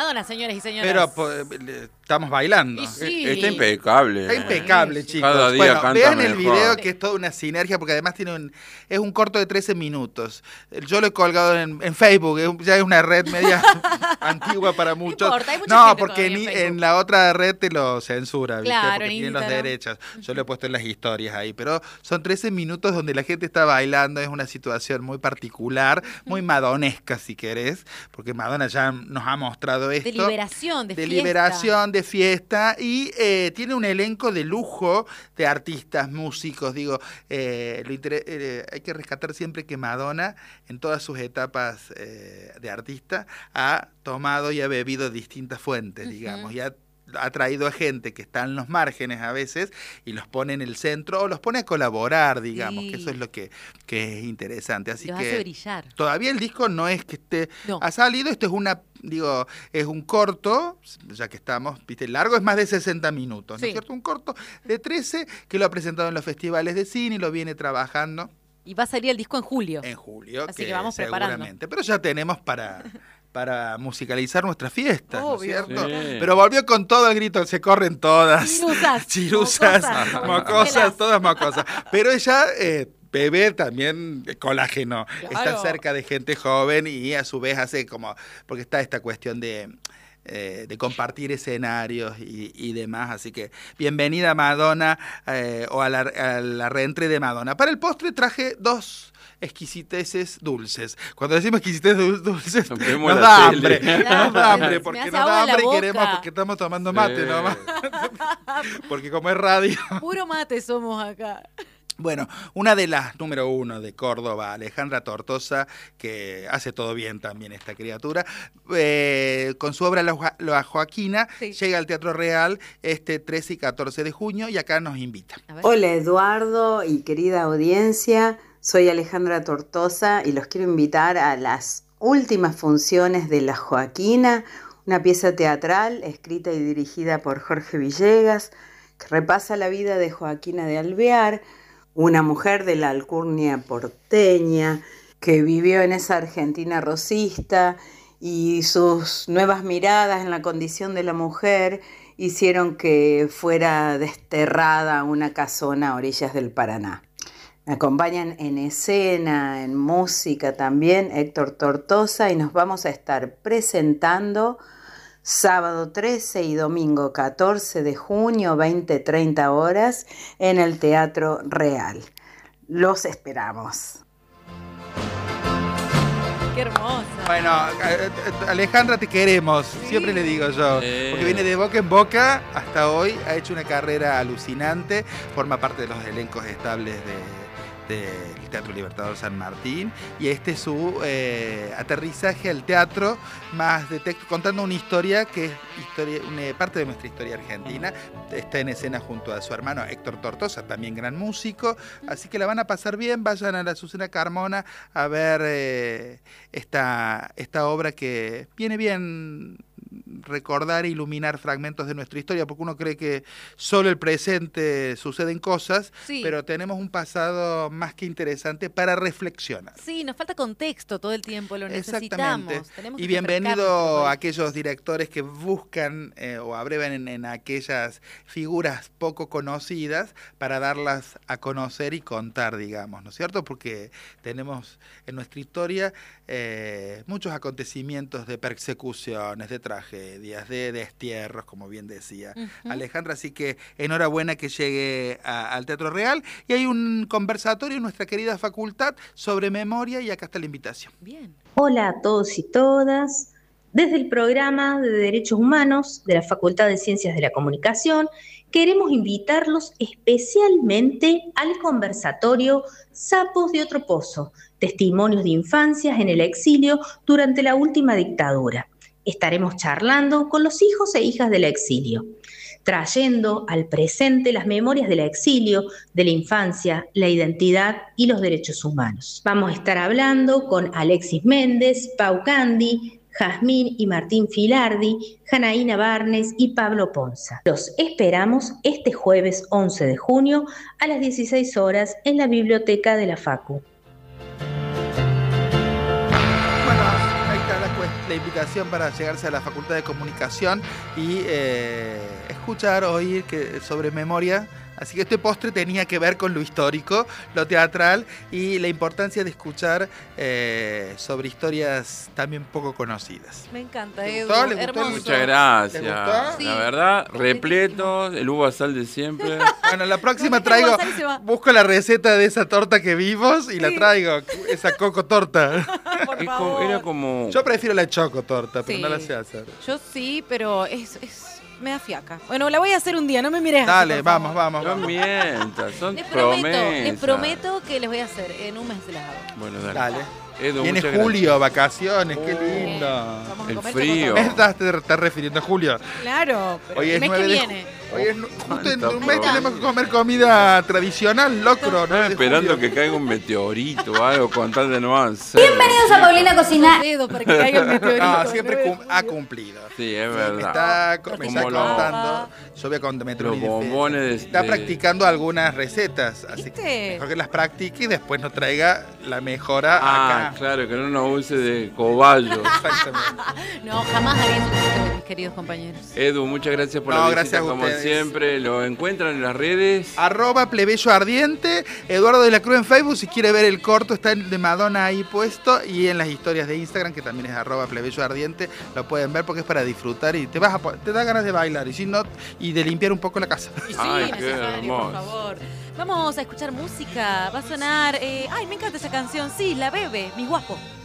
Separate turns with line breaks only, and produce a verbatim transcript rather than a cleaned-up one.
Madonna, señores y señoras.
Pero po, le- estamos bailando.
Y sí.
Está impecable.
Está impecable,
Sí,
chicos.
Cada día
Bueno,
canta
vean el
mejor.
video, que es toda una sinergia, porque además tiene un, es un corto de trece minutos. Yo lo he colgado en, en Facebook, es un- ya es una red media antigua para muchos.
importa, hay mucha
No,
gente
porque
todavía en
ni
Facebook.
en la otra red te lo censura, ¿viste?
Claro,
Porque
en
tienen los
Instagram.
derechos. Yo lo he puesto en las historias ahí, pero son trece minutos donde la gente está bailando, es una situación muy particular, muy madonesca si querés, porque Madonna ya nos ha mostrado esto.
De liberación, de,
de
fiesta.
liberación, de fiesta, y eh, tiene un elenco de lujo de artistas, músicos, digo, eh, lo inter- eh, hay que rescatar siempre que Madonna, en todas sus etapas eh, de artista, ha tomado y ha bebido distintas fuentes,
Ujú.
digamos, y ha ha traído a gente que está en los márgenes a veces y los pone en el centro o los pone a colaborar, digamos,
Sí.
que eso es lo que, que es interesante. Así
Los
que
hace brillar.
todavía el disco no es que esté,
No.
ha salido, esto es una, digo, es un corto, ya que estamos, viste, el largo es más de sesenta minutos, ¿no
Sí.
es cierto? Un corto de trece que lo ha presentado en los festivales de cine y lo viene trabajando
Y va a salir el disco en julio.
en julio,
Así que vamos preparando.
seguramente. Pero ya tenemos para, para musicalizar nuestras fiestas, ¿no es
Obvio.
cierto?
Sí.
Pero volvió con todo el grito, se corren todas.
Chirusas.
Chirusas,
Mocosas.
mocosas, todas mocosas. Pero ella, eh, bebé también, eh, colágeno,
Claro.
está cerca de gente joven y a su vez hace como, porque está esta cuestión de... eh, de compartir escenarios y, y demás, así que bienvenida Madonna eh, o a la, a la reentré de Madonna. Para el postre traje dos exquisiteces dulces. Cuando decimos exquisiteces dul- dulces,
Vemos
nos
la
da
tele.
hambre,
Claro,
nos da hambre,
me
porque
hace
nos
agua
da
en la
hambre y
boca.
queremos, porque estamos tomando mate
Sí.
nomás, porque como es radio.
Puro mate somos acá.
Bueno, una de las número uno de Córdoba, Alejandra Tortosa, que hace todo bien también esta criatura, eh, con su obra La, Jo- La Joaquina,
Sí.
llega al Teatro Real este trece y catorce de junio y acá nos invita.
A ver.
Hola Eduardo y querida audiencia, soy Alejandra Tortosa y los quiero invitar a las últimas funciones de La Joaquina, una pieza teatral escrita y dirigida por Jorge Villegas, que repasa la vida de Joaquina de Alvear, una mujer de la alcurnia porteña que vivió en esa Argentina rosista, y sus nuevas miradas en la condición de la mujer hicieron que fuera desterrada a una casona a orillas del Paraná. Me acompañan en escena, en música también, Héctor Tortosa, y nos vamos a estar presentando sábado trece y domingo catorce de junio, veinte treinta horas, en el Teatro Real. Los esperamos.
Qué hermosa.
Bueno, eh, eh, Alejandra, te queremos, siempre le digo yo,
Sí.
porque viene de boca en boca hasta hoy, ha hecho una carrera alucinante, forma parte de los elencos estables de del Teatro Libertador San Martín, y este es su eh, aterrizaje al teatro más de texto, contando una historia que es historia, una parte de nuestra historia argentina. Está en escena junto a su hermano Héctor Tortosa, también gran músico, así que la van a pasar bien. Vayan a la Azucena Carmona a ver eh, esta, esta obra que viene bien recordar e iluminar fragmentos de nuestra historia, porque uno cree que solo el presente suceden cosas,
Sí.
pero tenemos un pasado más que interesante para reflexionar.
Sí, nos falta contexto todo el tiempo, lo
Exactamente.
necesitamos. Tenemos
Y
que
bienvenido
refrescarnos
a
todo.
aquellos directores que buscan eh, o abrevan en, en aquellas figuras poco conocidas para darlas a conocer y contar, digamos, ¿no es cierto? Porque tenemos en nuestra historia eh, muchos acontecimientos de persecuciones, de tragedias, de destierros, como bien decía
Ujú.
Alejandra, así que enhorabuena que llegue a- al Teatro Real, y hay un conversatorio en nuestra querida facultad sobre memoria, y acá está la invitación.
Bien.
Hola a todos y todas. Desde el programa de Derechos Humanos de la Facultad de Ciencias de la Comunicación, queremos invitarlos especialmente al conversatorio Sapos de otro Pozo, testimonios de infancias en el exilio durante la última dictadura. Estaremos charlando con los hijos e hijas del exilio, trayendo al presente las memorias del exilio, de la infancia, la identidad y los derechos humanos. Vamos a estar hablando con Alexis Méndez, Pau Candy, Jazmín y Martín Filardi, Janaína Barnes y Pablo Ponza. Los esperamos este jueves once de junio a las dieciséis horas en la biblioteca de la Facu.
Bueno, ahí está la cuestión. la invitación para llegarse a la Facultad de Comunicación y eh, escuchar, oír que, sobre memoria. Así que este postre tenía que ver con lo histórico, lo teatral y la importancia de escuchar eh, sobre historias también poco conocidas.
Me encanta,
¿Te
Edu.
gustó? ¿Le gustó?
Hermoso.
Muchas gracias.
¿Te gustó?
Sí.
La verdad, repleto, el uva sal de siempre.
Bueno, la próxima
No,
traigo,
Gonzalo se va.
busco la receta de esa torta que vimos y la
Sí.
traigo, esa coco torta.
Por
Es como-
favor.
era como...
Yo prefiero la choco torta, pero
Sí.
no la sé hacer.
Yo sí, pero es, es me da fiaca. Bueno, la voy a hacer un día, no me mires así,
Dale,
por
vamos,
favor.
vamos,
No
vamos.
mientas, son
Les prometo,
promesas.
les prometo que les voy a hacer. En un mes se las hago.
Bueno, dale.
Dale.
Edu,
Viene
muchas
julio, vacaciones, qué
Oh.
lindo.
Vamos a
El
comer
frío.
choco
¿Me
torta.
estás, te estás refiriendo a julio?
Claro, pero
Hoy
el
es
mes que
nueve de
viene.
Hoy es nu- justo en
Cuánta
un mes
promo.
tenemos que comer comida tradicional, locro.
Estaba
nueve de
esperando
julio.
que caiga un meteorito o algo con tal de no avanzar.
Bienvenidos a Paulina Cocina.
Dedo para que caiga el meteorito.
No, siempre
nueve de
cum- ha
julio.
cumplido.
Sí, es
Me
verdad.
está, co- me
Como
está
los-
contando. Yo voy a contar
Los bombones de-
Está
de-
practicando algunas recetas, así que
¿Viste?
mejor que las practique y después nos traiga la mejora
Ah,
acá.
claro, que no nos use de cobayo.
Exactamente.
No, jamás haría eso con ustedes, mis queridos compañeros.
Edu, muchas gracias por
No,
la visita,
gracias a
como
ustedes.
siempre. Lo encuentran en las redes.
Arroba plebeyo ardiente, Eduardo de la Cruz en Facebook, si quiere ver el corto está el de Madonna ahí puesto y en las historias de Instagram que también es arroba plebeyo ardiente, lo pueden ver porque es para disfrutar y te vas a, po- te da ganas de bailar y si no y de limpiar un poco la casa.
Y sí,
Ay, qué
necesario, por
hermoso.
favor. Vamos a escuchar música. Va a sonar. eh, ay, me encanta esa canción. Sí, La Bebe, mi guapo.